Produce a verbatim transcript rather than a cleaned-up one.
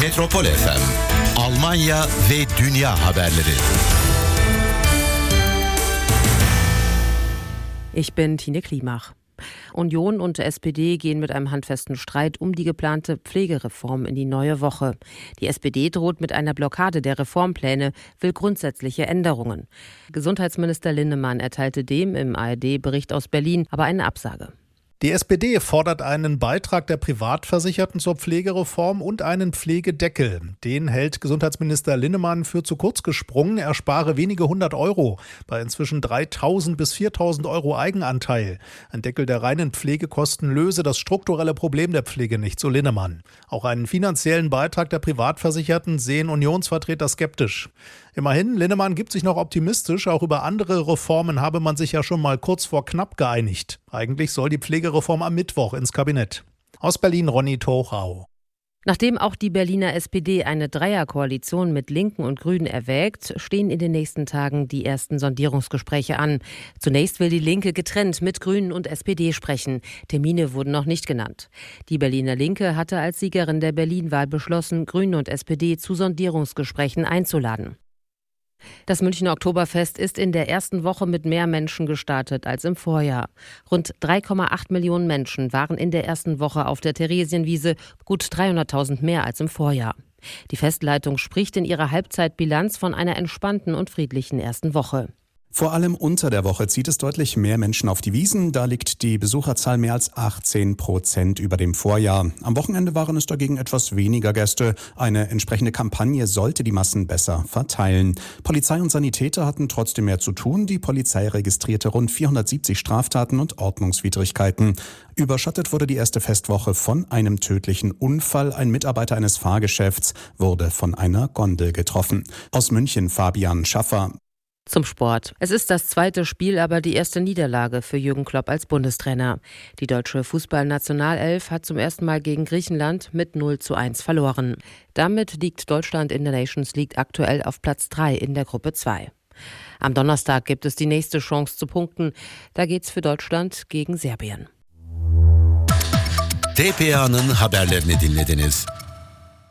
Metropol F M, Almanya ve dünya haberleri. Ich bin Tine Klimach. Union und S P D gehen mit einem handfesten Streit um die geplante Pflegereform in die neue Woche. Die S P D droht mit einer Blockade der Reformpläne, will grundsätzliche Änderungen. Gesundheitsminister Linnemann erteilte dem im A R D-Bericht aus Berlin aber eine Absage. Die S P D fordert einen Beitrag der Privatversicherten zur Pflegereform und einen Pflegedeckel. Den hält Gesundheitsminister Linnemann für zu kurz gesprungen. Er spare wenige hundert Euro bei inzwischen dreitausend bis viertausend Euro Eigenanteil. Ein Deckel der reinen Pflegekosten löse das strukturelle Problem der Pflege nicht, so Linnemann. Auch einen finanziellen Beitrag der Privatversicherten sehen Unionsvertreter skeptisch. Immerhin, Linnemann gibt sich noch optimistisch. Auch über andere Reformen habe man sich ja schon mal kurz vor knapp geeinigt. Eigentlich soll die Pflegereform am Mittwoch ins Kabinett. Aus Berlin Ronny Tochau. Nachdem auch die Berliner S P D eine Dreierkoalition mit Linken und Grünen erwägt, stehen in den nächsten Tagen die ersten Sondierungsgespräche an. Zunächst will die Linke getrennt mit Grünen und S P D sprechen. Termine wurden noch nicht genannt. Die Berliner Linke hatte als Siegerin der Berlin-Wahl beschlossen, Grüne und S P D zu Sondierungsgesprächen einzuladen. Das Münchner Oktoberfest ist in der ersten Woche mit mehr Menschen gestartet als im Vorjahr. Rund drei Komma acht Millionen Menschen waren in der ersten Woche auf der Theresienwiese, gut dreihunderttausend mehr als im Vorjahr. Die Festleitung spricht in ihrer Halbzeitbilanz von einer entspannten und friedlichen ersten Woche. Vor allem unter der Woche zieht es deutlich mehr Menschen auf die Wiesn. Da liegt die Besucherzahl mehr als achtzehn Prozent über dem Vorjahr. Am Wochenende waren es dagegen etwas weniger Gäste. Eine entsprechende Kampagne sollte die Massen besser verteilen. Polizei und Sanitäter hatten trotzdem mehr zu tun. Die Polizei registrierte rund vierhundertsiebzig Straftaten und Ordnungswidrigkeiten. Überschattet wurde die erste Festwoche von einem tödlichen Unfall. Ein Mitarbeiter eines Fahrgeschäfts wurde von einer Gondel getroffen. Aus München Fabian Schaffer. Zum Sport. Es ist das zweite Spiel, aber die erste Niederlage für Jürgen Klopp als Bundestrainer. Die deutsche Fußballnationalelf hat zum ersten Mal gegen Griechenland mit null zu eins verloren. Damit liegt Deutschland in der Nations League aktuell auf Platz drei in der Gruppe zwei. Am Donnerstag gibt es die nächste Chance zu punkten. Da geht's für Deutschland gegen Serbien. T P A'nın haberlerini dinlediniz.